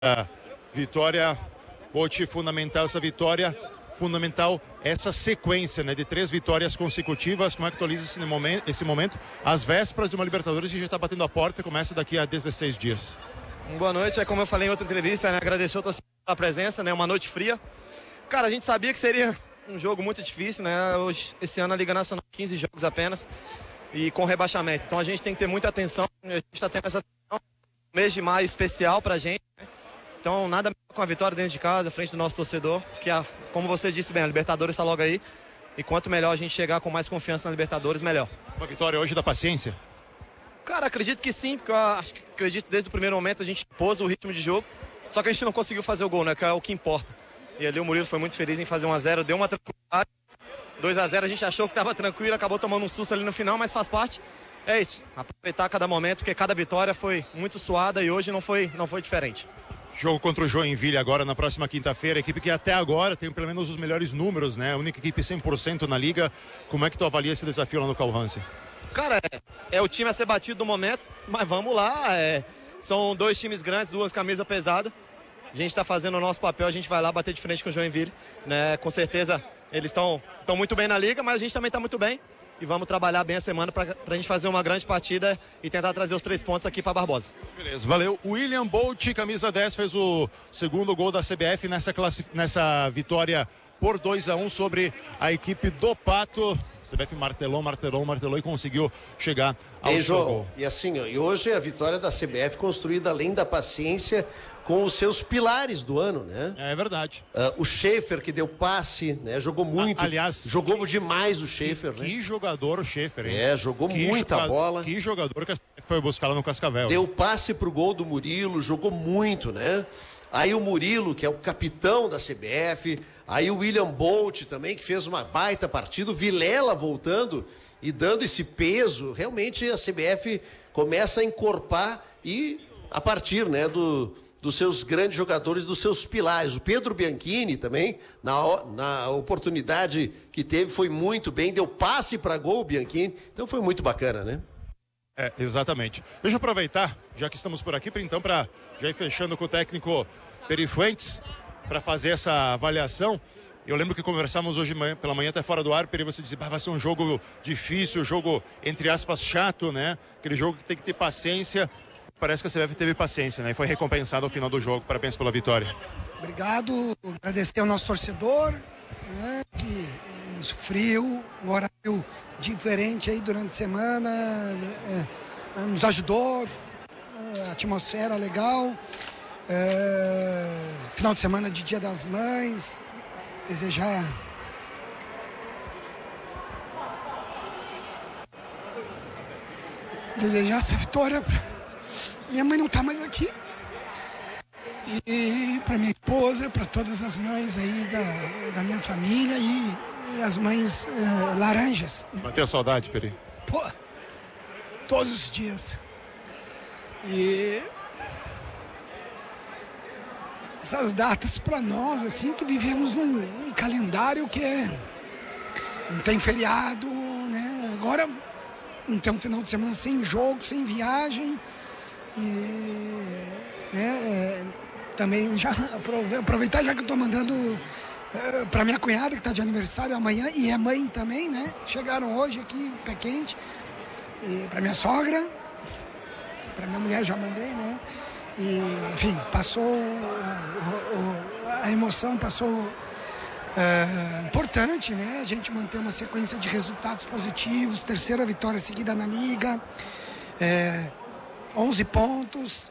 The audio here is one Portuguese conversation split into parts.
vitória, coach, fundamental essa vitória, fundamental essa sequência, né, de 3 vitórias consecutivas. Como é que tu analisa esse momento, às vésperas de uma Libertadores que já está batendo a porta e começa daqui a 16 dias? Boa noite, é como eu falei em outra entrevista, né, agradecer a torcida pela presença, né, uma noite fria. Cara, a gente sabia que seria um jogo muito difícil, né, hoje, esse ano a Liga Nacional, 15 jogos apenas, e com rebaixamento, então a gente tem que ter muita atenção, a gente está tendo essa atenção, mês de maio especial pra gente, né? Então nada melhor com a vitória dentro de casa, à frente do nosso torcedor, que como você disse bem, a Libertadores está logo aí, e quanto melhor a gente chegar com mais confiança na Libertadores, melhor. Uma vitória hoje da paciência? Cara, acredito que sim, porque eu acredito desde o primeiro momento a gente pôs o ritmo de jogo, só que a gente não conseguiu fazer o gol, né, que é o que importa. E ali o Murilo foi muito feliz em fazer 1-0, deu uma tranquilidade, 2-0 a gente achou que estava tranquilo, acabou tomando um susto ali no final, mas faz parte. É isso, aproveitar cada momento, porque cada vitória foi muito suada e hoje não foi diferente. Jogo contra o Joinville agora na próxima quinta-feira, equipe que até agora tem pelo menos os melhores números, né? A única equipe 100% na liga. Como é que tu avalia esse desafio lá no Carl Hansen? Cara, é o time a ser batido no momento, mas vamos lá, são 2 times grandes, 2 camisas pesadas. A gente está fazendo o nosso papel, a gente vai lá bater de frente com o Joinville, né? Com certeza eles estão muito bem na liga, mas a gente também está muito bem. E vamos trabalhar bem a semana para a gente fazer uma grande partida e tentar trazer os 3 pontos aqui para Barbosa. Beleza, valeu. William Bolt, camisa 10, fez o segundo gol da CBF nessa vitória por 2-1 sobre a equipe do Pato. A CBF martelou e conseguiu chegar ao seu gol. E assim, e hoje a vitória da CBF construída além da paciência com os seus pilares do ano, né? É verdade. O Schaefer, que deu passe, né? Jogou muito. Aliás, jogou demais o Schaefer, né? Que jogador o Schaefer, hein? Jogou muita bola. Que jogador que foi buscar lá no Cascavel. Deu passe pro gol do Murilo, jogou muito, né? Aí o Murilo, que é o capitão da CBF, aí o William Bolt também, que fez uma baita partida, o Vilela voltando e dando esse peso. Realmente a CBF começa a encorpar e a partir, né, dos seus grandes jogadores, dos seus pilares. O Pedro Bianchini também, na oportunidade que teve, foi muito bem, deu passe para gol o Bianchini, então foi muito bacana, né? Exatamente. Deixa eu aproveitar, já que estamos por aqui, então, para já ir fechando com o técnico Peri Fuentes, para fazer essa avaliação. Eu lembro que conversamos hoje pela manhã, até fora do ar, Peri, você disse, vai ser um jogo difícil, um jogo, entre aspas, chato, né? Aquele jogo que tem que ter paciência. Parece que a CBF teve paciência, né? E foi recompensado ao final do jogo. Parabéns pela vitória. Obrigado, agradecer ao nosso torcedor, né, que frio, um horário diferente aí durante a semana, nos ajudou, a atmosfera legal, final de semana de Dia das Mães, desejar essa vitória pra... Minha mãe não tá mais aqui. E para minha esposa, para todas as mães aí da minha família e as mães laranjas. Bateu a saudade, Peri? Pô, todos os dias. E essas datas para nós, assim, que vivemos num calendário que não tem feriado, né? Agora não tem um final de semana sem jogo, sem viagem. E, né, também já aproveitar, já que eu tô mandando para minha cunhada, que está de aniversário amanhã, e é mãe também, né? Chegaram hoje aqui, pé quente. E para minha sogra, para minha mulher já mandei, né? E, enfim, passou a emoção, passou importante, né? A gente manter uma sequência de resultados positivos, 3ª vitória seguida na Liga, 11 pontos,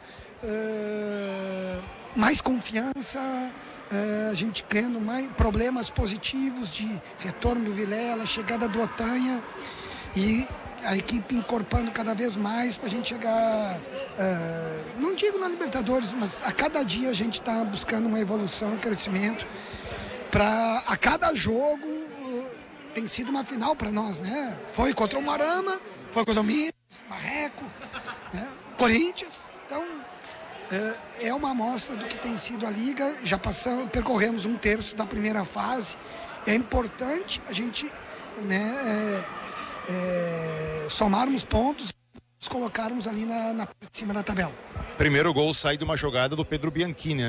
mais confiança, a gente criando mais problemas positivos de retorno do Vilela, chegada do Otanha e a equipe encorpando cada vez mais para a gente chegar, não digo na Libertadores, mas a cada dia a gente está buscando uma evolução, um crescimento. A cada jogo tem sido uma final para nós, né? Foi contra o Marama, foi contra o Minas, Marreco, né? Corinthians. Então, é uma amostra do que tem sido a Liga. Já percorremos 1/3 da primeira fase. É importante a gente, né, somarmos pontos, nos colocarmos ali na parte de cima da tabela. primeiro gol sai de uma jogada do Pedro Bianchini,